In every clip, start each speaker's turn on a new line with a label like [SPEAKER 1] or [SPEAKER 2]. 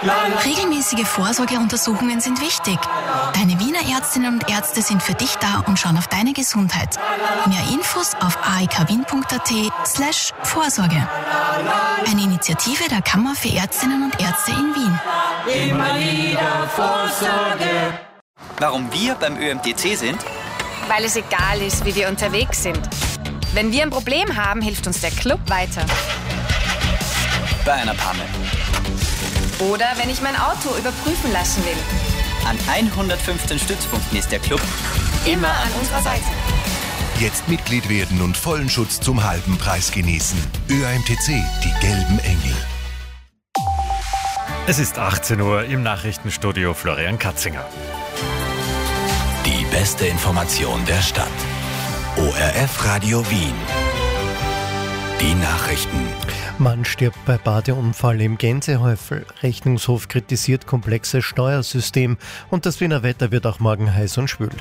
[SPEAKER 1] Regelmäßige Vorsorgeuntersuchungen sind wichtig. Deine Wiener Ärztinnen und Ärzte sind für dich da und schauen auf deine Gesundheit. Mehr Infos auf aekwien.at/Vorsorge. Eine Initiative der Kammer für Ärztinnen und Ärzte in Wien.
[SPEAKER 2] Immer wieder Vorsorge.
[SPEAKER 3] Warum wir beim ÖMTC sind?
[SPEAKER 4] Weil es egal ist, wie wir unterwegs sind. Wenn wir ein Problem haben, hilft uns der Club weiter.
[SPEAKER 3] Bei einer Panne.
[SPEAKER 4] Oder wenn ich mein Auto überprüfen lassen will.
[SPEAKER 3] An 115 Stützpunkten ist der Club
[SPEAKER 4] immer an unserer Seite.
[SPEAKER 5] Jetzt Mitglied werden und vollen Schutz zum halben Preis genießen. ÖAMTC, die gelben Engel.
[SPEAKER 6] Es ist 18 Uhr im Nachrichtenstudio Florian Katzinger.
[SPEAKER 5] Die beste Information der Stadt. ORF Radio Wien. Die Nachrichten.
[SPEAKER 7] Mann stirbt bei Badeunfall im Gänsehäufel. Rechnungshof kritisiert komplexes Steuersystem und das Wiener Wetter wird auch morgen heiß und schwül.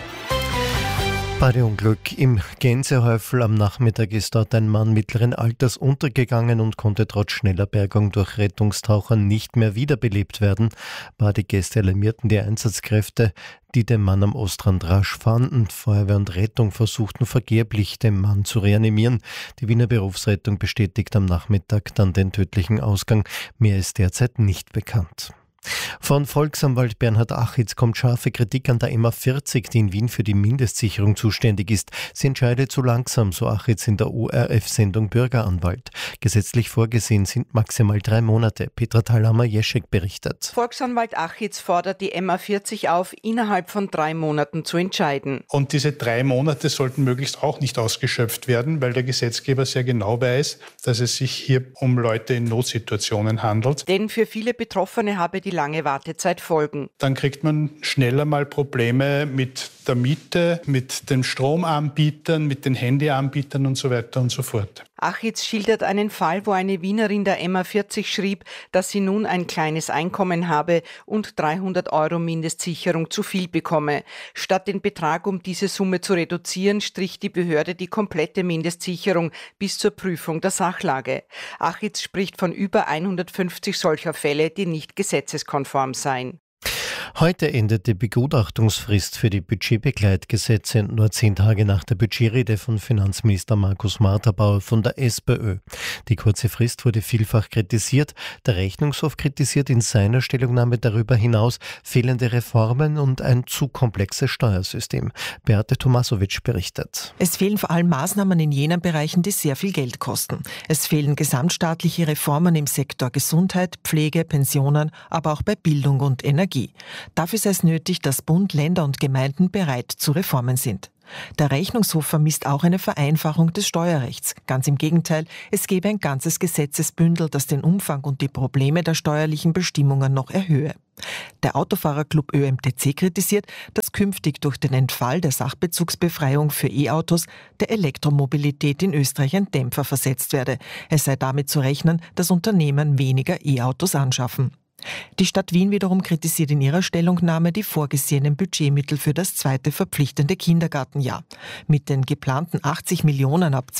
[SPEAKER 7] Badeunglück im Gänsehäufel. Am Nachmittag ist dort ein Mann mittleren Alters untergegangen und konnte trotz schneller Bergung durch Rettungstaucher nicht mehr wiederbelebt werden. Badegäste alarmierten die Einsatzkräfte, die den Mann am Ostrand rasch fanden. Feuerwehr und Rettung versuchten vergeblich, den Mann zu reanimieren. Die Wiener Berufsrettung bestätigt am Nachmittag dann den tödlichen Ausgang. Mehr ist derzeit nicht bekannt. Von Volksanwalt Bernhard Achitz kommt scharfe Kritik an der MA40, die in Wien für die Mindestsicherung zuständig ist. Sie entscheidet zu langsam, so Achitz in der ORF-Sendung Bürgeranwalt. Gesetzlich vorgesehen sind maximal 3 Monate. Petra Thalhammer-Jeschek berichtet.
[SPEAKER 8] Volksanwalt Achitz fordert die MA40 auf, innerhalb von 3 Monaten zu entscheiden.
[SPEAKER 9] Und diese 3 Monate sollten möglichst auch nicht ausgeschöpft werden, weil der Gesetzgeber sehr genau weiß, dass es sich hier um Leute in Notsituationen handelt.
[SPEAKER 8] Denn für viele Betroffene habe die lange Wartezeit Folgen.
[SPEAKER 9] Dann kriegt man schneller mal Probleme mit der Miete, mit den Stromanbietern, mit den Handyanbietern und so weiter und so fort.
[SPEAKER 8] Achitz schildert einen Fall, wo eine Wienerin der MA40 schrieb, dass sie nun ein kleines Einkommen habe und 300 € Mindestsicherung zu viel bekomme. Statt den Betrag um diese Summe zu reduzieren, strich die Behörde die komplette Mindestsicherung bis zur Prüfung der Sachlage. Achitz spricht von über 150 solcher Fälle, die nicht gesetzeskonform seien.
[SPEAKER 7] Heute endet die Begutachtungsfrist für die Budgetbegleitgesetze, nur 10 Tage nach der Budgetrede von Finanzminister Markus Marterbauer von der SPÖ. Die kurze Frist wurde vielfach kritisiert. Der Rechnungshof kritisiert in seiner Stellungnahme darüber hinaus fehlende Reformen und ein zu komplexes Steuersystem. Beate Tomasowitsch berichtet.
[SPEAKER 10] Es fehlen vor allem Maßnahmen in jenen Bereichen, die sehr viel Geld kosten. Es fehlen gesamtstaatliche Reformen im Sektor Gesundheit, Pflege, Pensionen, aber auch bei Bildung und Energie. Dafür sei es nötig, dass Bund, Länder und Gemeinden bereit zu Reformen sind. Der Rechnungshof vermisst auch eine Vereinfachung des Steuerrechts. Ganz im Gegenteil, es gebe ein ganzes Gesetzesbündel, das den Umfang und die Probleme der steuerlichen Bestimmungen noch erhöhe. Der Autofahrerclub ÖMTC kritisiert, dass künftig durch den Entfall der Sachbezugsbefreiung für E-Autos der Elektromobilität in Österreich ein Dämpfer versetzt werde. Es sei damit zu rechnen, dass Unternehmen weniger E-Autos anschaffen. Die Stadt Wien wiederum kritisiert in ihrer Stellungnahme die vorgesehenen Budgetmittel für das 2. verpflichtende Kindergartenjahr. Mit den geplanten 80 Millionen ab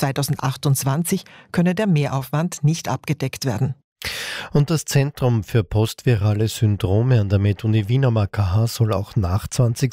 [SPEAKER 10] 2028 könne der Mehraufwand nicht abgedeckt werden.
[SPEAKER 7] Und das Zentrum für postvirale Syndrome an der MedUni Wien am AKH soll auch nach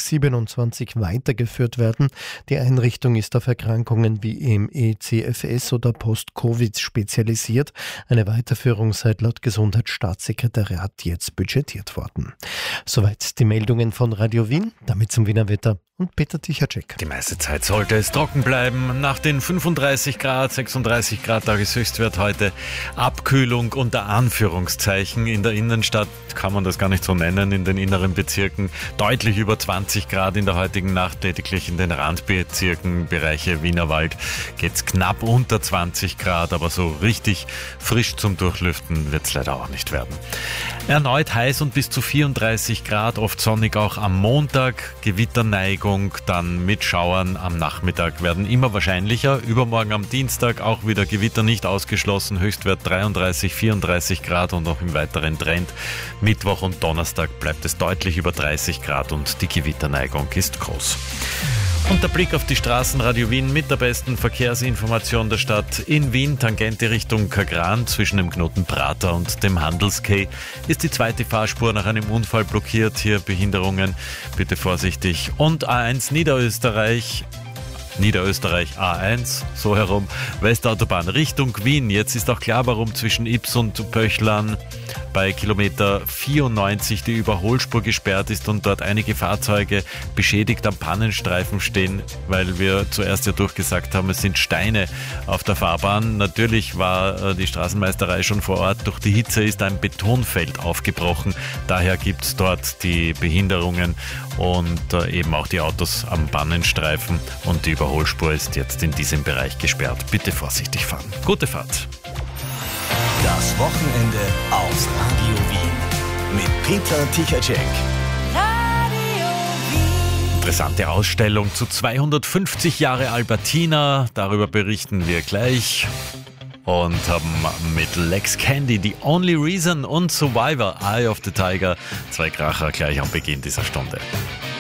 [SPEAKER 7] 2027 weitergeführt werden. Die Einrichtung ist auf Erkrankungen wie EME, CFS oder Post-Covid spezialisiert. Eine Weiterführung sei laut Gesundheitsstaatssekretariat jetzt budgetiert worden. Soweit die Meldungen von Radio Wien. Damit zum Wiener Wetter und Peter Tichacek.
[SPEAKER 6] Die meiste Zeit sollte es trocken bleiben. Nach den 35 Grad, 36 Grad Tageshöchstwert heute Abkühlung unter Anführungszeichen. In der Innenstadt kann man das gar nicht so nennen, in den inneren Bezirken deutlich über 20 Grad in der heutigen Nacht. Lediglich in den Randbezirken, Bereiche Wienerwald, geht es knapp unter 20 Grad, aber so richtig frisch zum Durchlüften wird es leider auch nicht werden. Erneut heiß und bis zu 34 Grad, oft sonnig auch am Montag, Gewitterneigung, dann mit Schauern am Nachmittag werden immer wahrscheinlicher. Übermorgen am Dienstag auch wieder Gewitter nicht ausgeschlossen, Höchstwert 33, 34 Grad und auch im weiteren Trend. Mittwoch und Donnerstag bleibt es deutlich über 30 Grad und die Gewitterneigung ist groß. Und der Blick auf die Straßen Radio Wien mit der besten Verkehrsinformation der Stadt. In Wien, Tangente Richtung Kagran, zwischen dem Knoten Prater und dem Handelskay, ist die zweite Fahrspur nach einem Unfall blockiert. Hier Behinderungen, bitte vorsichtig. Und A1 Niederösterreich A1, so herum, Westautobahn Richtung Wien. Jetzt ist auch klar, warum zwischen Ips und Pöchlern bei Kilometer 94 die Überholspur gesperrt ist und dort einige Fahrzeuge beschädigt am Pannenstreifen stehen, weil wir zuerst ja durchgesagt haben, es sind Steine auf der Fahrbahn. Natürlich war die Straßenmeisterei schon vor Ort. Durch die Hitze ist ein Betonfeld aufgebrochen. Daher gibt es dort die Behinderungen und eben auch die Autos am Pannenstreifen, und die Überholspur ist jetzt in diesem Bereich gesperrt. Bitte vorsichtig fahren. Gute Fahrt.
[SPEAKER 11] Das Wochenende auf Radio Wien mit Peter Tichacek.
[SPEAKER 6] Interessante Ausstellung zu 250 Jahre Albertina. Darüber berichten wir gleich. Und haben mit Lex Candy, The Only Reason und Survivor, Eye of the Tiger, zwei Kracher gleich am Beginn dieser Stunde.